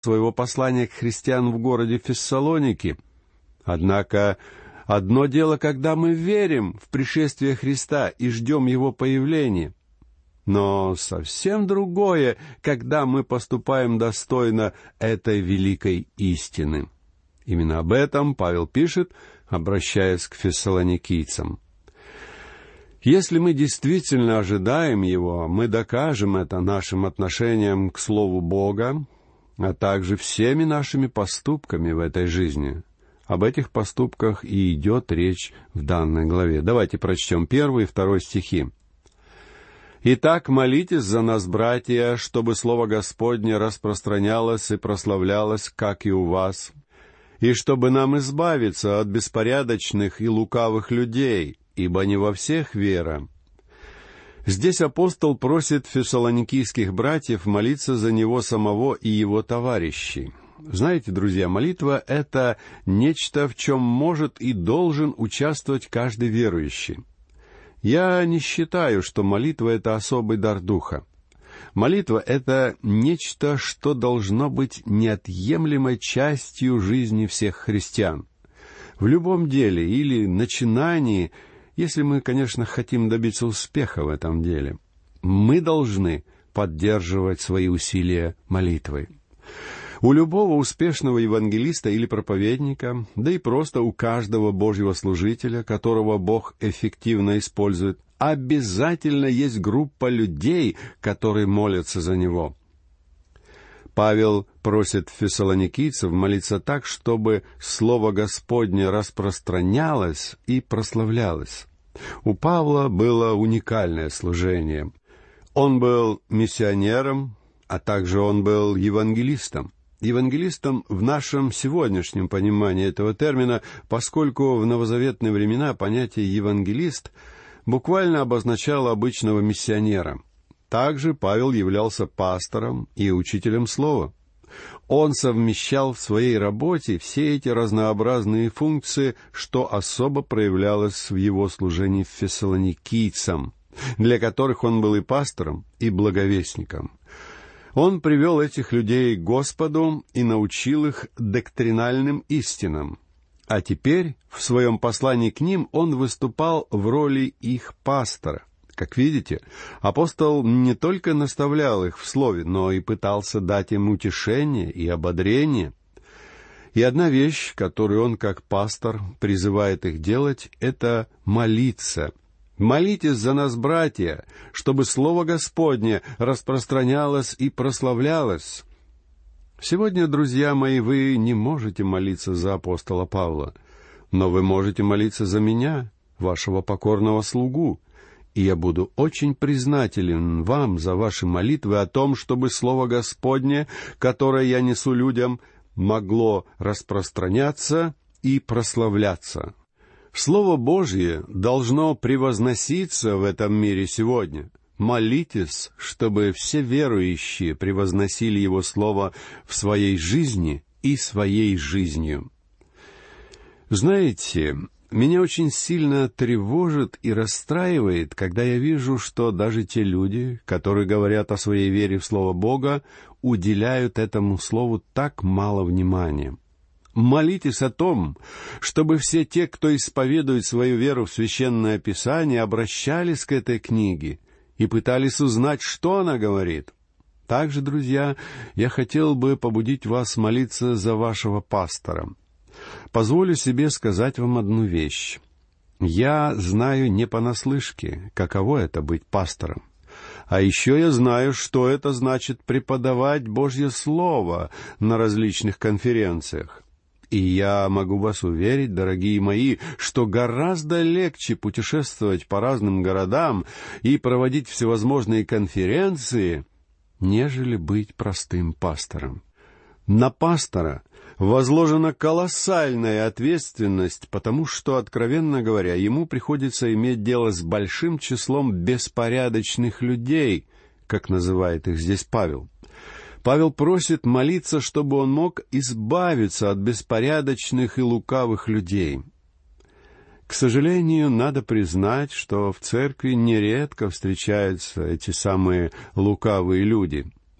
своего послания к христианам в городе Фессалоники. Однако одно дело, когда мы верим в пришествие Христа и ждем Его появления, но совсем другое, когда мы поступаем достойно этой великой истины. Именно об этом Павел пишет, обращаясь к фессалоникийцам. Если мы действительно ожидаем Его, мы докажем это нашим отношением к Слову Бога, а также всеми нашими поступками в этой жизни. Об этих поступках и идет речь в данной главе. Давайте прочтем 1 и 2 стихи. «Итак, молитесь за нас, братья, чтобы Слово Господне распространялось и прославлялось, как и у вас, и чтобы нам избавиться от беспорядочных и лукавых людей, ибо не во всех вера». Здесь апостол просит фессалоникийских братьев молиться за него самого и его товарищей. Знаете, друзья, молитва — это нечто, в чем может и должен участвовать каждый верующий. Я не считаю, что молитва — это особый дар духа. Молитва — это нечто, что должно быть неотъемлемой частью жизни всех христиан. В любом деле или начинании, если мы, конечно, хотим добиться успеха в этом деле, мы должны поддерживать свои усилия молитвой. У любого успешного евангелиста или проповедника, да и просто у каждого Божьего служителя, которого Бог эффективно использует, обязательно есть группа людей, которые молятся за него. Павел просит фессалоникийцев молиться так, чтобы Слово Господне распространялось и прославлялось. У Павла было уникальное служение. Он был миссионером, а также он был евангелистом. Евангелистом в нашем сегодняшнем понимании этого термина, поскольку в новозаветные времена понятие «евангелист» буквально обозначало обычного миссионера. Также Павел являлся пастором и учителем слова. Он совмещал в своей работе все эти разнообразные функции, что особо проявлялось в его служении фессалоникийцам, для которых он был и пастором, и благовестником. Он привел этих людей к Господу и научил их доктринальным истинам. А теперь в своем послании к ним он выступал в роли их пастора. Как видите, апостол не только наставлял их в слове, но и пытался дать им утешение и ободрение. И одна вещь, которую он, как пастор, призывает их делать, это молиться. «Молитесь за нас, братья, чтобы Слово Господне распространялось и прославлялось». Сегодня, друзья мои, вы не можете молиться за апостола Павла, но вы можете молиться за меня, вашего покорного слугу, и я буду очень признателен вам за ваши молитвы о том, чтобы Слово Господне, которое я несу людям, могло распространяться и прославляться. Слово Божье должно превозноситься в этом мире сегодня. Молитесь, чтобы все верующие превозносили Его Слово в своей жизни и своей жизнью. Знаете, меня очень сильно тревожит и расстраивает, когда я вижу, что даже те люди, которые говорят о своей вере в Слово Бога, уделяют этому Слову так мало внимания. Молитесь о том, чтобы все те, кто исповедует свою веру в Священное Писание, обращались к этой книге и пытались узнать, что она говорит. Также, друзья, я хотел бы побудить вас молиться за вашего пастора. Позволю себе сказать вам одну вещь. Я знаю не понаслышке, каково это быть пастором. А еще я знаю, что это значит преподавать Божье Слово на различных конференциях. И я могу вас уверить, дорогие мои, что гораздо легче путешествовать по разным городам и проводить всевозможные конференции, нежели быть простым пастором. На пастора возложена колоссальная ответственность, потому что, откровенно говоря, ему приходится иметь дело с большим числом беспорядочных людей, как называет их здесь Павел. Павел просит молиться, чтобы он мог избавиться от беспорядочных и лукавых людей. К сожалению, надо признать, что в церкви нередко встречаются эти самые лукавые люди.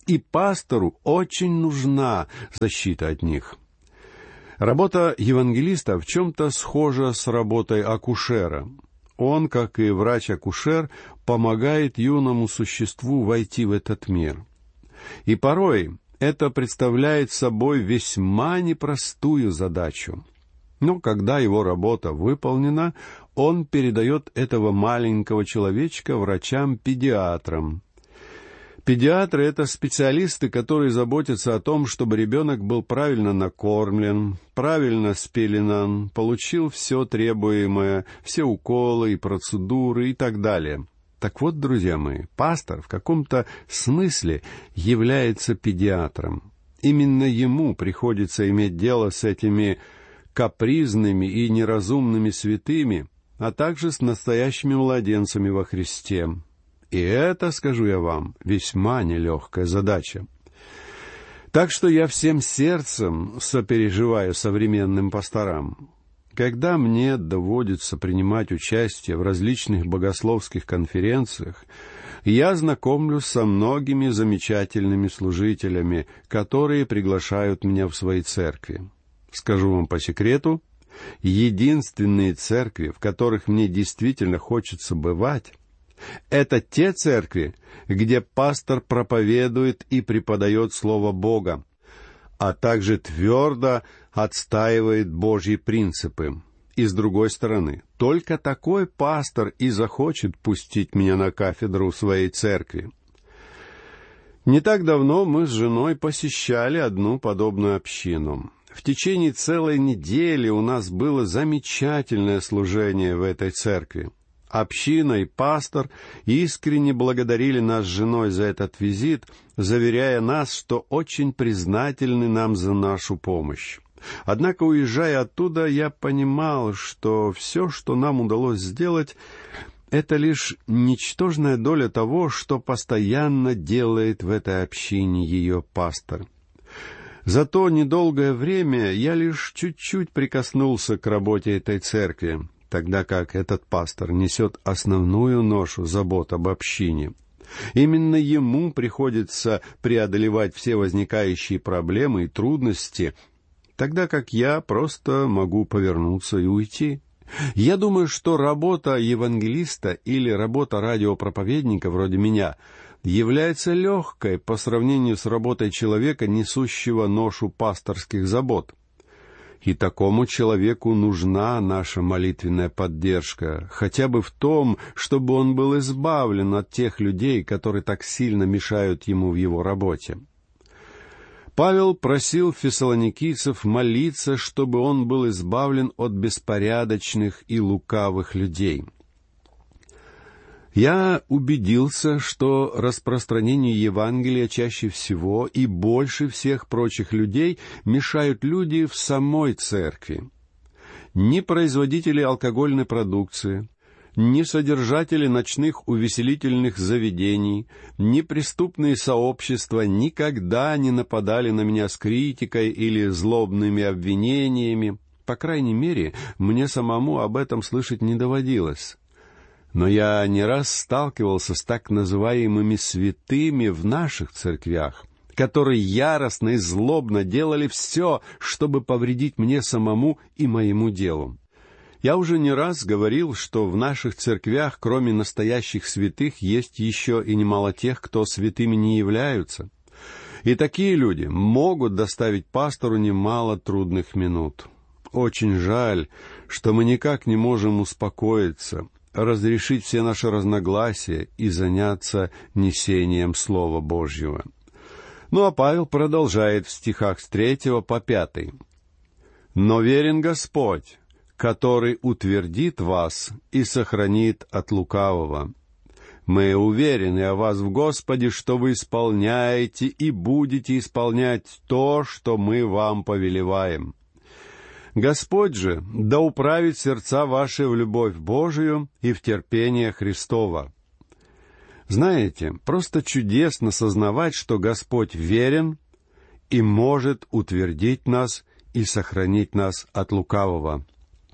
И пастору очень нужна защита от них. Работа евангелиста в чем-то схожа с работой акушера. Он, как и врач-акушер, помогает юному существу войти в этот мир. И порой это представляет собой весьма непростую задачу. Но когда его работа выполнена, он передает этого маленького человечка врачам-педиатрам. Педиатры — это специалисты, которые заботятся о том, чтобы ребенок был правильно накормлен, правильно спеленан, получил все требуемое, все уколы и процедуры и так далее. Так вот, друзья мои, пастор в каком-то смысле является педиатром. Именно ему приходится иметь дело с этими капризными и неразумными святыми, а также с настоящими младенцами во Христе. И это, скажу я вам, весьма нелегкая задача. Так что я всем сердцем сопереживаю современным пасторам. Когда мне доводится принимать участие в различных богословских конференциях, я знакомлюсь со многими замечательными служителями, которые приглашают меня в свои церкви. Скажу вам по секрету, единственные церкви, в которых мне действительно хочется бывать, это те церкви, где пастор проповедует и преподает Слово Бога, а также твердо отстаивает Божьи принципы. И с другой стороны, только такой пастор и захочет пустить меня на кафедру своей церкви. Не так давно мы с женой посещали одну подобную общину. В течение целой недели у нас было замечательное служение в этой церкви. Община и пастор искренне благодарили нас с женой за этот визит, заверяя нас, что очень признательны нам за нашу помощь. Однако, уезжая оттуда, я понимал, что все, что нам удалось сделать, это лишь ничтожная доля того, что постоянно делает в этой общине ее пастор. За то недолгое время я лишь чуть-чуть прикоснулся к работе этой церкви, тогда как этот пастор несет основную ношу забот об общине. Именно ему приходится преодолевать все возникающие проблемы и трудности, тогда как я просто могу повернуться и уйти. Я думаю, что работа евангелиста или работа радиопроповедника вроде меня является легкой по сравнению с работой человека, несущего ношу пасторских забот. И такому человеку нужна наша молитвенная поддержка, хотя бы в том, чтобы он был избавлен от тех людей, которые так сильно мешают ему в его работе. Павел просил фессалоникийцев молиться, чтобы он был избавлен от беспорядочных и лукавых людей. Я убедился, что распространению Евангелия чаще всего и больше всех прочих людей мешают люди в самой церкви. Ни производители алкогольной продукции, ни содержатели ночных увеселительных заведений, ни преступные сообщества никогда не нападали на меня с критикой или злобными обвинениями. По крайней мере, мне самому об этом слышать не доводилось. Но я не раз сталкивался с так называемыми святыми в наших церквях, которые яростно и злобно делали все, чтобы повредить мне самому и моему делу. Я уже не раз говорил, что в наших церквях, кроме настоящих святых, есть еще и немало тех, кто святыми не являются. И такие люди могут доставить пастору немало трудных минут. Очень жаль, что мы никак не можем успокоиться, разрешить все наши разногласия и заняться несением Слова Божьего. Ну а Павел продолжает в стихах с 3 по 5. «Но верен Господь, который утвердит вас и сохранит от лукавого. Мы уверены о вас в Господе, что вы исполняете и будете исполнять то, что мы вам повелеваем. Господь же да управит сердца ваши в любовь Божию и в терпение Христово». Знаете, просто чудесно сознавать, что Господь верен и может утвердить нас и сохранить нас от лукавого.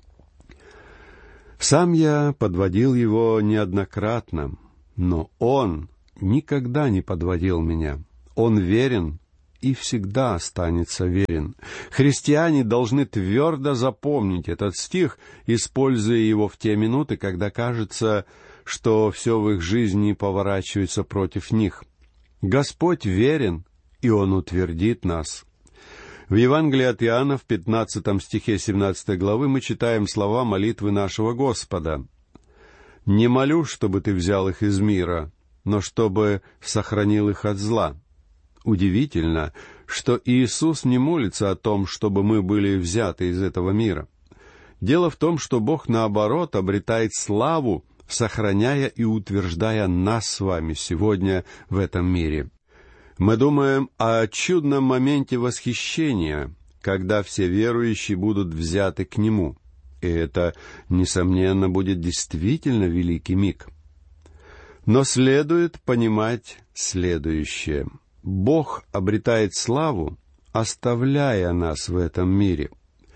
Сам я подводил его неоднократно, но он никогда не подводил меня. Он верен и всегда останется верен. Христиане должны твердо запомнить этот стих, используя его в те минуты, когда кажется, что все в их жизни поворачивается против них. Господь верен, и Он утвердит нас. В Евангелии от Иоанна в 15 стихе 17 главы мы читаем слова молитвы нашего Господа. «Не молю, чтобы Ты взял их из мира, но чтобы сохранил их от зла». Удивительно, что Иисус не молится о том, чтобы мы были взяты из этого мира. Дело в том, что Бог, наоборот, обретает славу, сохраняя и утверждая нас с вами сегодня в этом мире. Мы думаем о чудном моменте восхищения, когда все верующие будут взяты к Нему. И это, несомненно, будет действительно великий миг. Но следует понимать следующее. Бог обретает славу, оставляя нас в этом мире.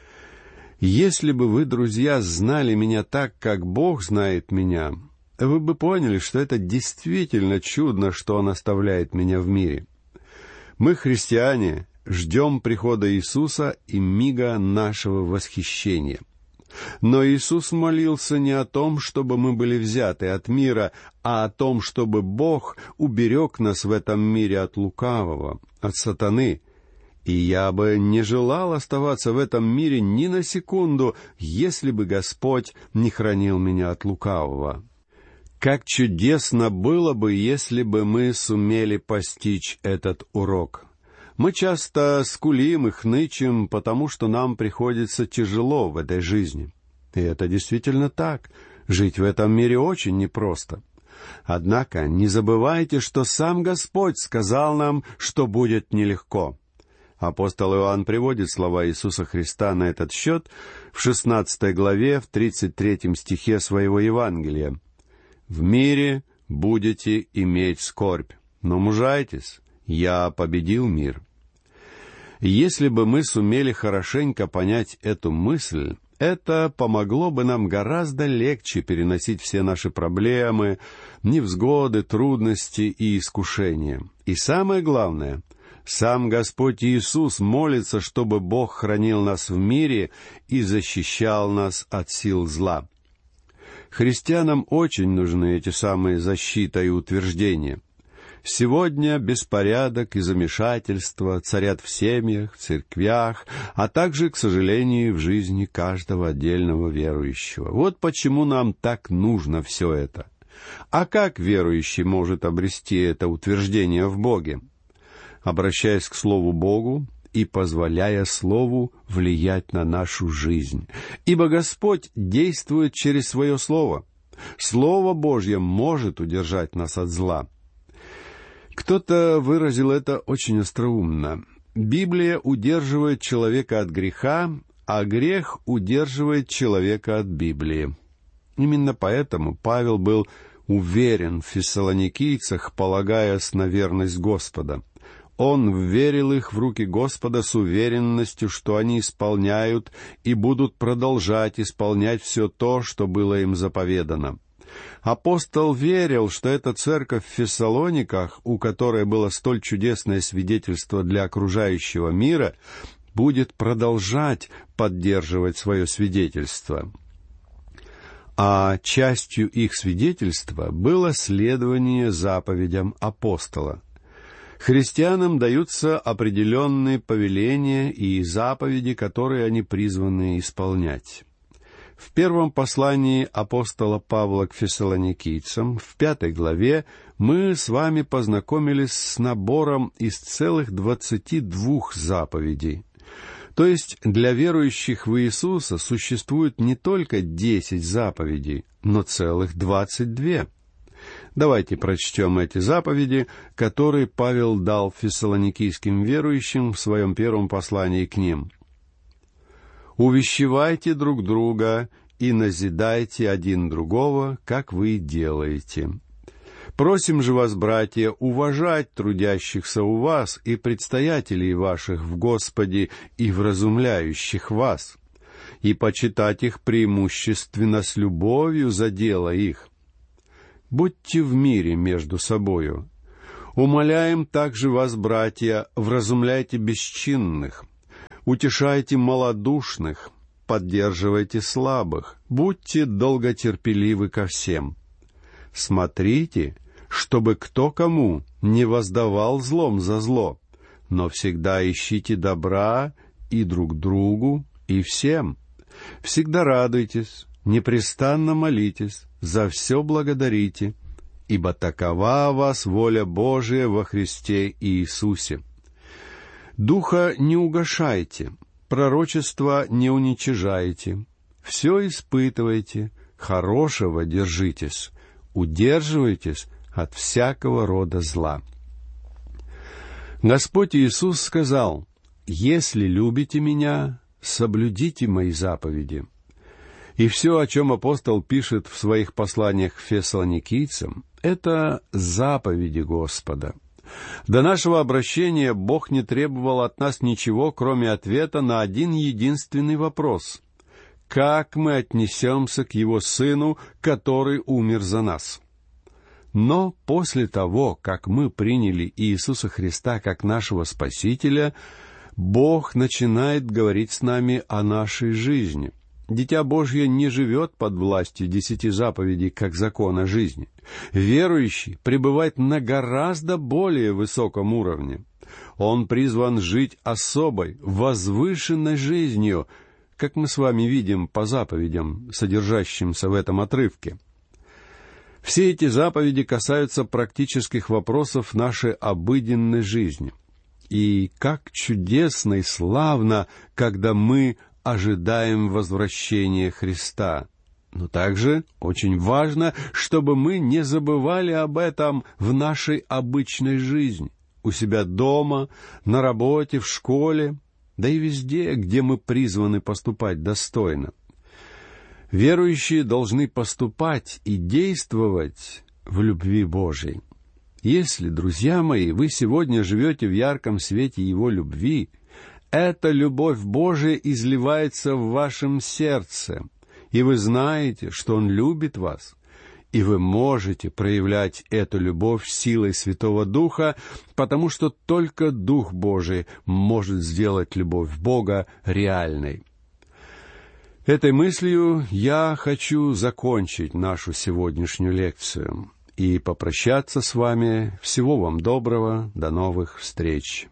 Если бы вы, друзья, знали меня так, как Бог знает меня, вы бы поняли, что это действительно чудно, что Он оставляет меня в мире. Мы, христиане, ждем прихода Иисуса и мига нашего восхищения. Но Иисус молился не о том, чтобы мы были взяты от мира, а о том, чтобы Бог уберег нас в этом мире от лукавого, от сатаны. И я бы не желал оставаться в этом мире ни на секунду, если бы Господь не хранил меня от лукавого. Как чудесно было бы, если бы мы сумели постичь этот урок. Мы часто скулим и хнычем, потому что нам приходится тяжело в этой жизни. И это действительно так. Жить в этом мире очень непросто. Однако не забывайте, что сам Господь сказал нам, что будет нелегко. Апостол Иоанн приводит слова Иисуса Христа на этот счет в 16 главе, в 33 стихе своего Евангелия. «В мире будете иметь скорбь, но мужайтесь, я победил мир». Если бы мы сумели хорошенько понять эту мысль, это помогло бы нам гораздо легче переносить все наши проблемы, невзгоды, трудности и искушения. И самое главное, сам Господь Иисус молится, чтобы Бог хранил нас в мире и защищал нас от сил зла. Христианам очень нужны эти самые защита и утверждения. Сегодня беспорядок и замешательство царят в семьях, в церквях, а также, к сожалению, в жизни каждого отдельного верующего. Вот почему нам так нужно все это. А как верующий может обрести это утверждение в Боге? Обращаясь к Слову Богу и позволяя Слову влиять на нашу жизнь. Ибо Господь действует через Свое Слово. Слово Божье может удержать нас от зла. Кто-то выразил это очень остроумно. Библия удерживает человека от греха, а грех удерживает человека от Библии. Именно поэтому Павел был уверен в фессалоникийцах, полагаясь на верность Господа. Он вверил их в руки Господа с уверенностью, что они исполняют и будут продолжать исполнять все то, что было им заповедано. Апостол верил, что эта церковь в Фессалониках, у которой было столь чудесное свидетельство для окружающего мира, будет продолжать поддерживать свое свидетельство. А частью их свидетельства было следование заповедям апостола. Христианам даются определенные повеления и заповеди, которые они призваны исполнять. В первом послании апостола Павла к фессалоникийцам, в 5 главе, мы с вами познакомились с набором из целых 22 заповедей. То есть для верующих в Иисуса существует не только 10 заповедей, но целых 22. Давайте прочтем эти заповеди, которые Павел дал фессалоникийским верующим в своем первом послании к ним. «Увещевайте друг друга и назидайте один другого, как вы делаете. Просим же вас, братья, уважать трудящихся у вас и предстоятелей ваших в Господе и вразумляющих вас, и почитать их преимущественно с любовью за дело их. Будьте в мире между собою. Умоляем также вас, братья, вразумляйте бесчинных, утешайте малодушных, поддерживайте слабых, будьте долготерпеливы ко всем. Смотрите, чтобы кто кому не воздавал злом за зло, но всегда ищите добра и друг другу, и всем. Всегда радуйтесь, непрестанно молитесь, за все благодарите, ибо такова о вас воля Божия во Христе Иисусе. Духа не угашайте, пророчества не уничижайте, все испытывайте, хорошего держитесь, удерживайтесь от всякого рода зла. Господь Иисус сказал: «Если любите Меня, соблюдите Мои заповеди». И все, о чем апостол пишет в своих посланиях к фессалоникийцам, это заповеди Господа. До нашего обращения Бог не требовал от нас ничего, кроме ответа на один единственный вопрос: как мы отнесемся к Его Сыну, который умер за нас? Но после того, как мы приняли Иисуса Христа как нашего Спасителя, Бог начинает говорить с нами о нашей жизни. Дитя Божье не живет под властью 10 заповедей, как закона жизни. Верующий пребывает на гораздо более высоком уровне. Он призван жить особой, возвышенной жизнью, как мы с вами видим по заповедям, содержащимся в этом отрывке. Все эти заповеди касаются практических вопросов нашей обыденной жизни. И как чудесно и славно, когда мы ожидаем возвращения Христа. Но также очень важно, чтобы мы не забывали об этом в нашей обычной жизни, у себя дома, на работе, в школе, да и везде, где мы призваны поступать достойно. Верующие должны поступать и действовать в любви Божией. Если, друзья мои, вы сегодня живете в ярком свете Его любви, эта любовь Божия изливается в вашем сердце, и вы знаете, что Он любит вас, и вы можете проявлять эту любовь силой Святого Духа, потому что только Дух Божий может сделать любовь Бога реальной. Этой мыслью я хочу закончить нашу сегодняшнюю лекцию и попрощаться с вами. Всего вам доброго, до новых встреч.